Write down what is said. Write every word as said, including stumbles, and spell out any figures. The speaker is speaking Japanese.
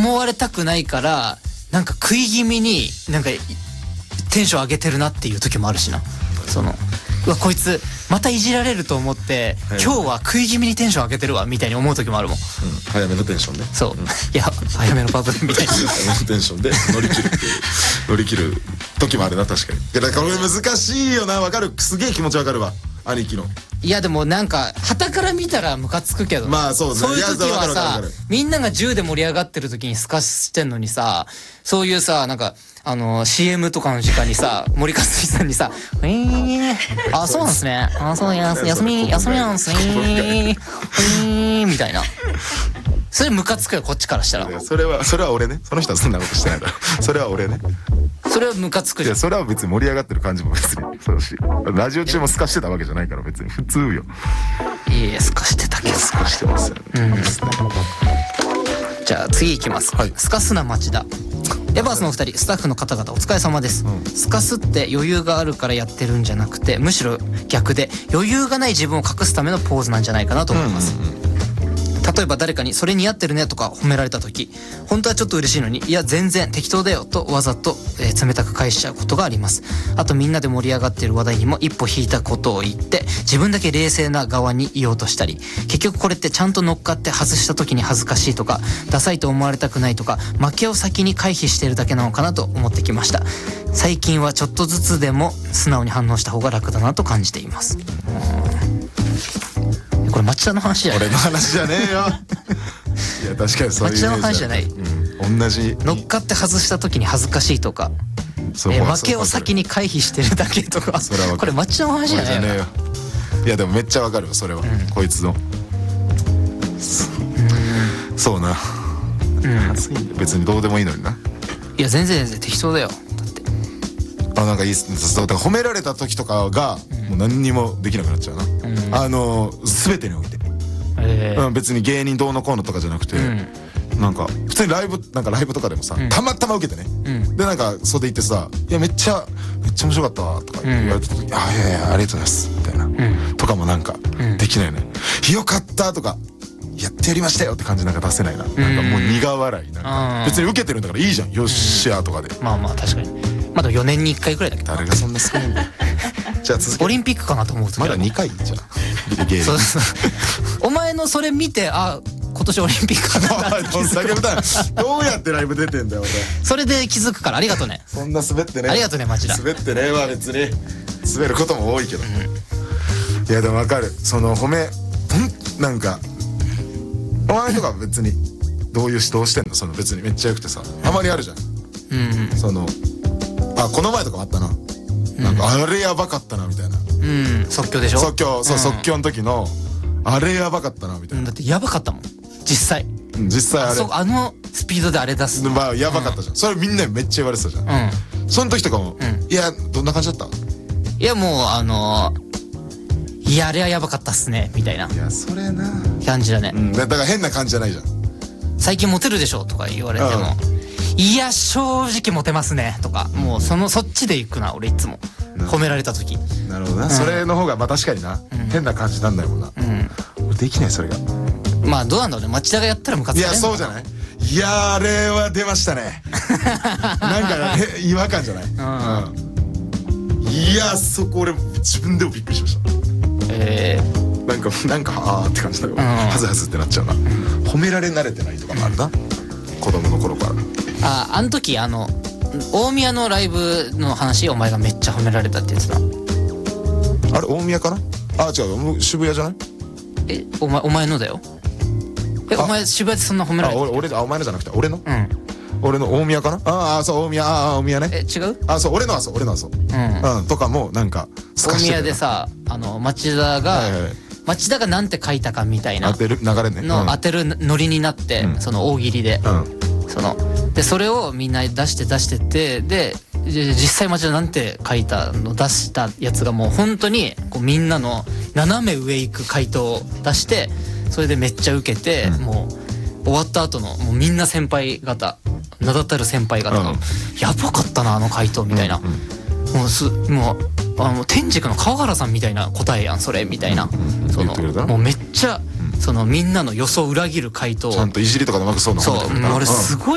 思われたくないからなんか食い気味になんかテンション上げてるなっていう時もあるしな。そのうわこいつまたいじられると思って、はい、今日は食い気味にテンション上げてるわみたいに思う時もあるもん、うん、 早めのテンションね。そう、 うん、いや早めのパブみたいな早めのテンションで乗り切るっていう乗り切る時もあるな。確かに。だからこれ難しいよな。わかる。すげえ気持ちわかるわ兄貴の。 いやでもなんか傍から見たらムカつくけど、 まあそうですね。 そういう時はさみんなが銃で盛り上がってる時にスカしてんのにさ、そういうさなんかあの シーエム とかの時間にさ森克樹さんにさ「えー、あそうなんすねあそうや休み休みなんすねえー」みたいな。それムカつくよこっちからしたら。 それはそれは俺ね。その人はそんなことしてないからそれは俺ね。 それはムカつくじゃん。 いやそれは別に盛り上がってる感じも別にそうし、ラジオ中もスカしてたわけじゃないから別に普通よ。 いやスカしてたけどスカしてますよね、うん、 じゃあ次いきます、はい、スカスな町田。エバースのお二人スタッフの方々お疲れ様です、うん、スカスって余裕があるからやってるんじゃなくてむしろ逆で余裕がない自分を隠すためのポーズなんじゃないかなと思います、うんうんうん。例えば誰かにそれ似合ってるねとか褒められた時本当はちょっと嬉しいのにいや全然適当だよとわざと、えー、冷たく返しちゃうことがあります。あとみんなで盛り上がっている話題にも一歩引いたことを言って自分だけ冷静な側にいようとしたり、結局これってちゃんと乗っかって外した時に恥ずかしいとかダサいと思われたくないとか負けを先に回避してるだけなのかなと思ってきました。最近はちょっとずつでも素直に反応した方が楽だなと感じています。これ町田の話じゃない。 俺の話じゃねえよいや確かにそういうイメージ町田の話じゃない、 うん、同じ乗っかって外した時に恥ずかしいとか、えー、負けを先に回避してるだけとかこれ町田の話じゃないよな。 いやでもめっちゃわかるよそれは、うん、こいつのうんそうな、うん、別にどうでもいいのにな。 いや全然全然適当だよだって。 あなんかいいっすね。そうだから褒められた時とかがもう何にもできなくなっちゃうな、うん、あの全てにおいて、えーうん、別に芸人どうのこうのとかじゃなくて、うん、なんか普通にライブなんかライブとかでもさ、うん、たまたま受けてね、うん、でなんか袖行ってさ「いやめっちゃめっちゃ面白かったわ」とか言われた時「うん、あいやいやありがとうございます」みたいな、うん、とかもなんかできないよね、うん、よかったとかやってやりましたよって感じなんか出せないな。なんかもう苦笑いなんか別に受けてるんだからいいじゃんよっしゃとかで、 まあまあ確かにまだよねんにいっかいくらいだけど誰がそんな少ないんだよじゃあ続けオリンピックかなと思う時まだにかいじゃん芸そうそうお前のそれ見てあ今年オリンピックかなって気づくどうやってライブ出てんだよ俺。 それで気づくからありがとうね。 そんな滑ってね。 ありがとうね町田。 滑ってねえわ別に滑ることも多いけど、うん、いやでも分かるその褒めんなんかお前とか別にどういう指導してんのその別にめっちゃよくてさたまにあるじゃん、うんうん、そのあこの前とかもあったな、うん、なんかあれやばかったなみたいな、 うん、即興でしょ。 即興そう、うん、即興の時のあれやばかったなみたいな、うん、 だってやばかったもん実際、 うん、実際あれあ, あのスピードであれ出すの、 まあ、やばかったじゃん、うん、それみんなめっちゃ言われてたじゃん、うん、その時とかも、うん、いやどんな感じだった。 いやもうあのー、いやあれはやばかったっすねみたいないやそれな感じだね、 うん、だから変な感じじゃないじゃん。 最近モテるでしょとか言われても、うん、いや正直モテますねとか、もうそのそっちで行くな俺いつも褒められた時。 なるほどな、うん、それの方がまあ確かにな、うん、変な感じなんだよな、うん、俺できないそれが。 まあどうなんだろうね町田がやったらムカつくね。 いやそうじゃない。いやあれは出ましたねなんか違和感じゃない、うんうん、いやそこ俺自分でもびっくりしました。えー、なんかなんかあーって感じだよ、うん、はずはずってなっちゃうな、うん、褒められ慣れてないとかもあるな、子供の頃から。 ああの時あの大宮のライブの話お前がめっちゃ褒められたってやつだ。 あれ大宮かな。あ違う渋谷じゃない。 えお前お前のだよ。えお前渋谷でそんな褒められた。 あ俺あお前のじゃなくて俺の、うん、俺の大宮かな。ああそう大宮ああ大宮ね。 え違う。あそう俺のはそう俺のはそう、うんうん、とかもなんか大宮でさあの町田が、はいはい、町田がなんて書いたかみたいな当てる流れねの、うん、当てるノリになって、うん、その大喜利で、うん、そのでそれをみんな出して出してってで実際町田なんて書いたの出したやつがもう本当にこうみんなの斜め上行く回答を出してそれでめっちゃ受けて、うん、もう終わった後のもうみんな先輩方名だたる先輩方が、うん、やばかったなあの回答みたいな、うんうん、もうすもうあの天竺の川原さんみたいな答えやんそれみたいな、うん、そのもうめっちゃ、うん、そのみんなの予想を裏切る回答ちゃんといじりとかでうまくそうなそう、うん、俺すごい